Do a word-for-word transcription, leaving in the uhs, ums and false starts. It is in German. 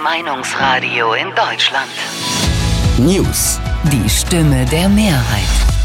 Meinungsradio in Deutschland. News. Die Stimme der Mehrheit.